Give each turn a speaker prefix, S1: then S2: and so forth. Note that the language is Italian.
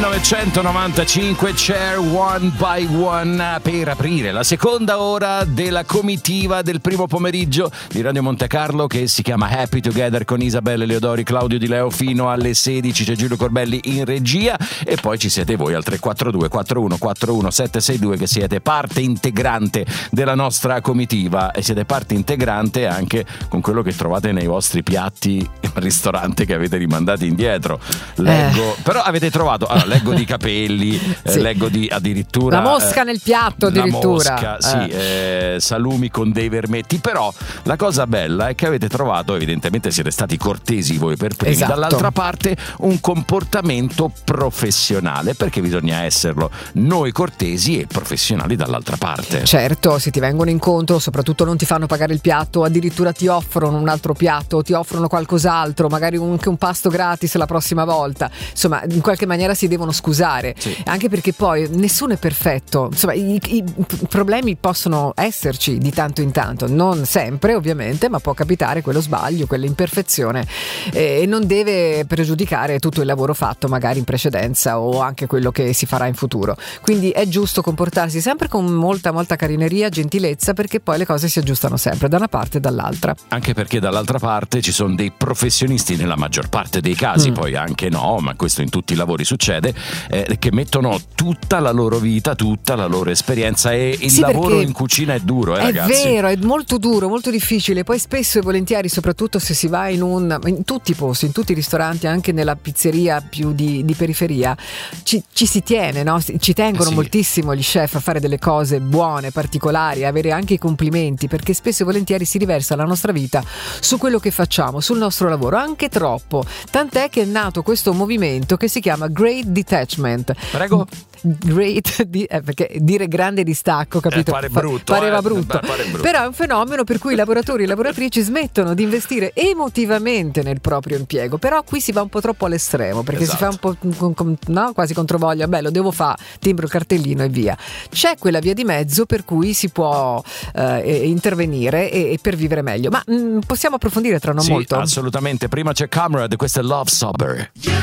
S1: 1995, Cher One by One, per aprire la seconda ora della comitiva del primo pomeriggio di Radio Monte Carlo, che si chiama Happy Together, con Isabelle Leodori, Claudio Di Leo fino alle 16. C'è Giulio Corbelli in regia e poi ci siete voi al 342 41 41 762, che siete parte integrante della nostra comitiva e siete parte integrante anche con quello che trovate nei vostri piatti al ristorante che avete rimandati indietro. Leggo, però avete trovato, allora, leggo di capelli, sì. Leggo di addirittura
S2: la mosca nel piatto, addirittura
S1: la mosca, sì, salumi con dei vermetti. Però la cosa bella è che avete trovato, evidentemente siete stati cortesi voi per primi,
S2: esatto.
S1: Dall'altra parte un comportamento professionale, perché bisogna esserlo, noi cortesi e professionali dall'altra parte.
S2: Certo, se ti vengono incontro, soprattutto non ti fanno pagare il piatto, addirittura ti offrono un altro piatto, ti offrono qualcos'altro, magari anche un pasto gratis la prossima volta, insomma in qualche maniera si devono scusare, sì. Anche perché poi nessuno è perfetto, insomma i problemi possono esserci di tanto in tanto, non sempre ovviamente, ma può capitare quello sbaglio, quell'imperfezione, e non deve pregiudicare tutto il lavoro fatto magari in precedenza o anche quello che si farà in futuro. Quindi è giusto comportarsi sempre con molta carineria, gentilezza, perché poi le cose si aggiustano sempre da una parte e dall'altra.
S1: Anche perché dall'altra parte ci sono dei professionisti, nella maggior parte dei casi, poi anche no, ma questo in tutti i lavori succede, che mettono tutta la loro vita, tutta la loro esperienza, e il lavoro in cucina è duro, ragazzi.
S2: È vero, è molto duro, molto difficile. Poi spesso e volentieri, soprattutto se si va in tutti i posti, in tutti i ristoranti, anche nella pizzeria più di periferia, ci si tiene, no? Ci tengono moltissimo gli chef a fare delle cose buone, particolari, avere anche i complimenti, perché spesso e volentieri si riversa la nostra vita su quello che facciamo, sul nostro lavoro, anche troppo. Tant'è che è nato questo movimento che si chiama Great Detachment.
S1: Prego.
S2: Perché dire grande distacco, capito? Pareva brutto. Però è un fenomeno per cui i lavoratori e lavoratrici smettono di investire emotivamente nel proprio impiego. Però qui si va un po' troppo all'estremo, perché si fa un po' quasi controvoglia. Beh, lo devo fare, timbro il cartellino e via. C'è quella via di mezzo per cui si può intervenire e per vivere meglio. Ma possiamo approfondire tra non molto?
S1: Assolutamente. Prima c'è Comrade, questo è Love Sober.